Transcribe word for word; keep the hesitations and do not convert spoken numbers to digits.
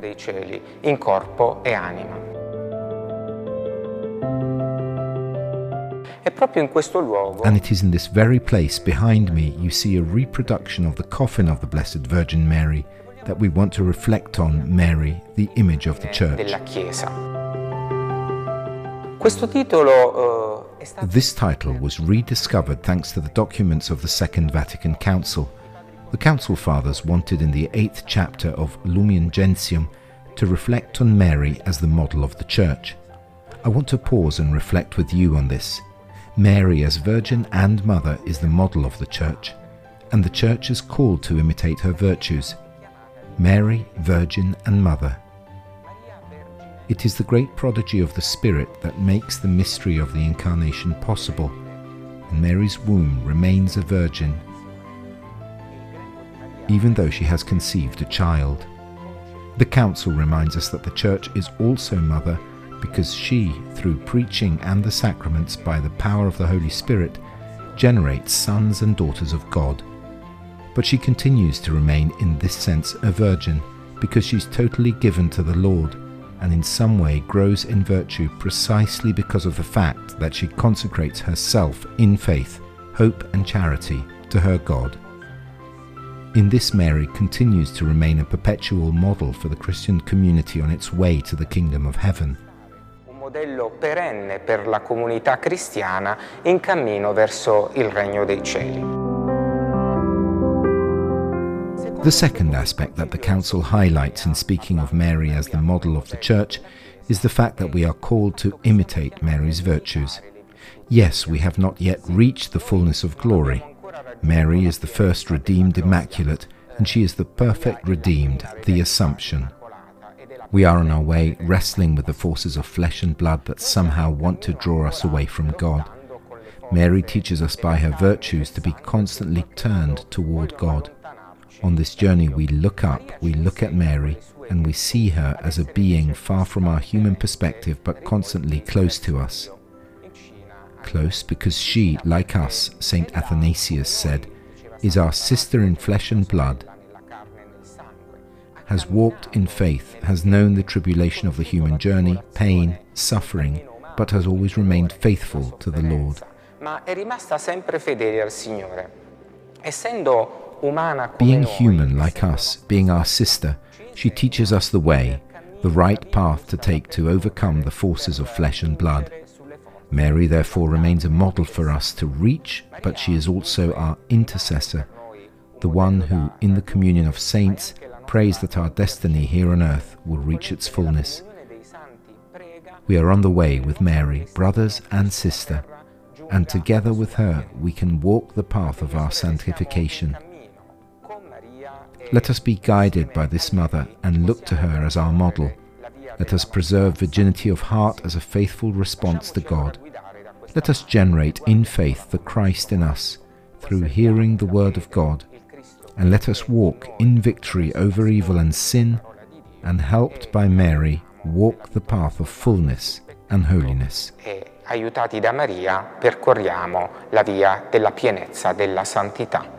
dei cieli, in corpo e anima. È proprio in questo luogo. And it is in this very place behind me you see a reproduction of the coffin of the Blessed Virgin Mary that we want to reflect on Mary, the image of the Church. Della Chiesa. Questo titolo uh, è stato... This title was rediscovered thanks to the documents of the Second Vatican Council. The Council Fathers wanted in the eighth chapter of Lumen Gentium to reflect on Mary as the model of the Church. I want to pause and reflect with you on this. Mary as Virgin and Mother is the model of the Church, and the Church is called to imitate her virtues. Mary, Virgin and Mother. It is the great prodigy of the Spirit that makes the mystery of the Incarnation possible, and Mary's womb remains a virgin, even though she has conceived a child. The Council reminds us that the Church is also Mother because she, through preaching and the sacraments by the power of the Holy Spirit, generates sons and daughters of God. But she continues to remain in this sense a virgin because she's totally given to the Lord and in some way grows in virtue precisely because of the fact that she consecrates herself in faith, hope and charity to her God. In this, Mary continues to remain a perpetual model for the Christian community on its way to the kingdom of heaven. Un modello perenne per la comunità cristiana in cammino verso il regno dei cieli. The second aspect that the Council highlights in speaking of Mary as the model of the Church is the fact that we are called to imitate Mary's virtues. Yes, we have not yet reached the fullness of glory. Mary is the first redeemed Immaculate, and she is the perfect redeemed, the Assumption. We are on our way wrestling with the forces of flesh and blood that somehow want to draw us away from God. Mary teaches us by her virtues to be constantly turned toward God. On this journey we look up, we look at Mary, and we see her as a being far from our human perspective but constantly close to us. Close because she, like us, Saint Athanasius said, is our sister in flesh and blood, has walked in faith, has known the tribulation of the human journey, pain, suffering, but has always remained faithful to the Lord. Ma è rimasta sempre fedele al Signore. Essendo Being human like us, being our sister, she teaches us the way, the right path to take to overcome the forces of flesh and blood. Mary therefore remains a model for us to reach, but she is also our intercessor, the one who, in the communion of saints, prays that our destiny here on earth will reach its fullness. We are on the way with Mary, brothers and sister, and together with her we can walk the path of our sanctification. Let us be guided by this Mother and look to her as our model. Let us preserve virginity of heart as a faithful response to God. Let us generate in faith the Christ in us through hearing the Word of God. And let us walk in victory over evil and sin, and helped by Mary, walk the path of fullness and holiness. Aiutati da Maria, percorriamo la via della pienezza della santità.